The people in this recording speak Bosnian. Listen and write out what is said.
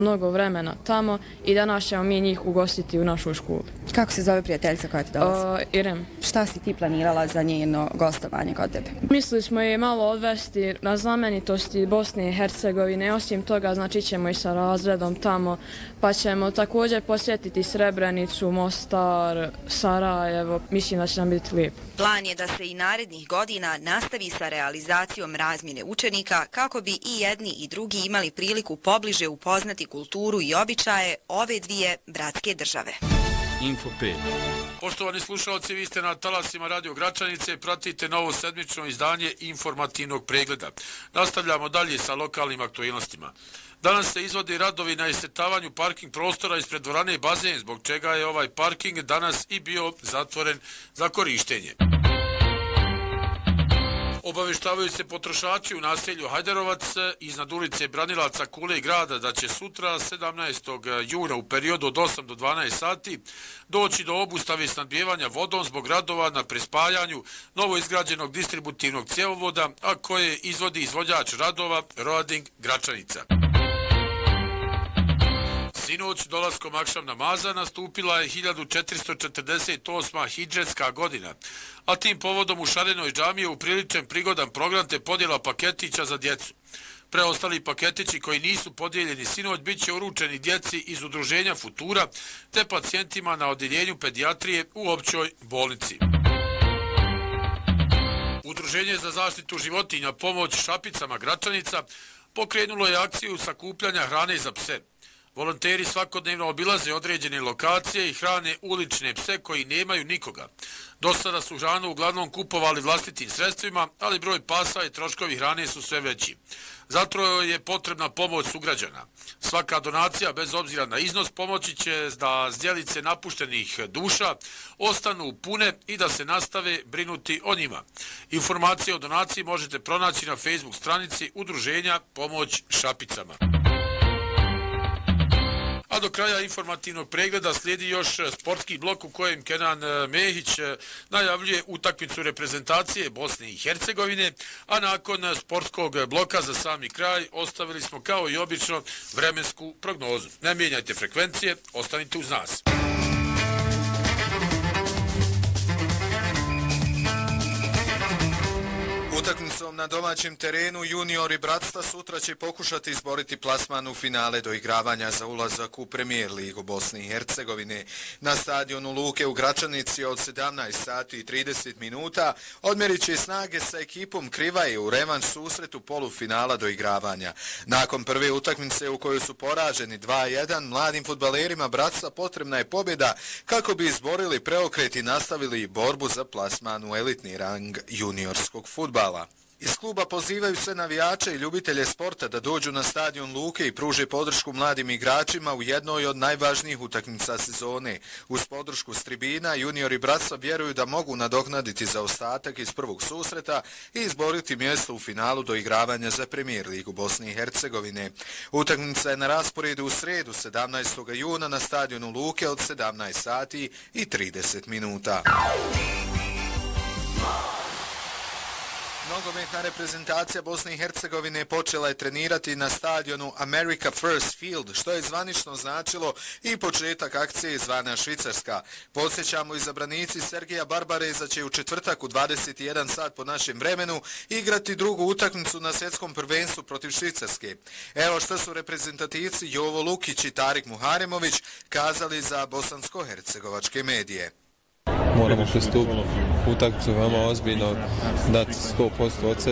mnogo vremena tamo i danas ćemo mi njih ugostiti u našoj školi. Kako se zove prijateljica koja ti dolazi? Irem. Šta si ti planirala za njeno gostovanje kod tebe? Mislili smo je malo odvesti na znamenitosti Bosne i Hercegovine. Osim toga, znači ćemo i sa razredom tamo, pa ćemo također posjetiti Srebrenicu, Mostar, Sarajevo. Mislim da će nam biti lijepo. Plan je da se i narednih godina nastavi sa realizacijom razmjene učenika kako bi i jedni i drugi imali priliku pobliže upoznati kulturu i običaje ove dvije bratske države. Info 5. Poštovani slušalci, vi ste na talasima Radio Gračanice, pratite novo sedmično izdanje informativnog pregleda. Nastavljamo dalje sa lokalnim aktualnostima. Danas se izvode radovi na iscrtavanju parking prostora ispred dvorane Bazen, zbog čega je ovaj parking danas i bio zatvoren za korištenje. Obaveštavaju se potrošači u naselju Hajdarovac iznad ulice Branilaca Kule i grada da će sutra 17. juna u periodu od 8 do 12 sati doći do obustave snabdijevanja vodom zbog radova na prespajanju novoizgrađenog distributivnog cjevovoda, a koje izvodi izvođač radova Roading Gračanica. Sinoć dolaskom akšam namaza nastupila je 1448. hidžetska godina, a tim povodom u Šarenoj džamiji je upriličen prigodan program te podjela paketića za djecu. Preostali paketići koji nisu podijeljeni sinoć bit će uručeni djeci iz udruženja Futura te pacijentima na odjeljenju pedijatrije u općoj bolnici. Udruženje za zaštitu životinja Pomoć Šapicama Gračanica pokrenulo je akciju sakupljanja hrane za pse. Volonteri svakodnevno obilaze određene lokacije i hrane ulične pse koji nemaju nikoga. Do sada su hranu uglavnom kupovali vlastitim sredstvima, ali broj pasa i troškovi hrane su sve veći. Zato je potrebna pomoć sugrađana. Svaka donacija, bez obzira na iznos, pomoći će da zdjelice napuštenih duša ostanu pune i da se nastave brinuti o njima. Informacije o donaciji možete pronaći na Facebook stranici Udruženja Pomoć Šapicama. A do kraja informativnog pregleda slijedi još sportski blok u kojem Kenan Mehić najavljuje utakmicu reprezentacije Bosne i Hercegovine, a nakon sportskog bloka za sami kraj ostavili smo kao i obično vremensku prognozu. Ne mijenjajte frekvencije, ostanite uz nas. Utakmicom na domaćem terenu juniori bratstva sutra će pokušati izboriti plasman u finale do igravanja za ulazak u Premier ligu Bosne i Hercegovine. Na stadionu Luke u Gračanici od 17 sati i 30 minuta odmjerit će snage sa ekipom Krivaje u revanš susretu polufinala do igravanja. Nakon prve utakmice u kojoj su poraženi 2-1, mladim fudbalerima bratstva potrebna je pobjeda kako bi izborili preokret i nastavili borbu za plasman u elitni rang juniorskog fudbala. Iz kluba pozivaju sve navijače i ljubitelje sporta da dođu na stadion Luke i pruže podršku mladim igračima u jednoj od najvažnijih utakmica sezone. Uz podršku s tribina, juniori bratstva vjeruju da mogu nadoknaditi zaostatak iz prvog susreta i izboriti mjesto u finalu do igravanja za Premier ligu Bosne i Hercegovine. Utakmica je na rasporedu u sredu 17. juna na stadionu Luke od 17 sati i 30 minuta. Nogometna reprezentacija Bosne i Hercegovine počela je trenirati na stadionu America First Field, što je zvanično značilo i početak akcije zvana Švicarska. Podsjećamo, izabranici Sergeja Barbareza će u četvrtak u 21 sat po našem vremenu igrati drugu utakmicu na svjetskom prvenstvu protiv Švicarske. Evo što su reprezentativci Jovo Lukić i Tarik Muharemović kazali za bosansko-hercegovačke medije. Moramo pristupiti utakmicu veoma ozbiljno, dati 100% od sebe.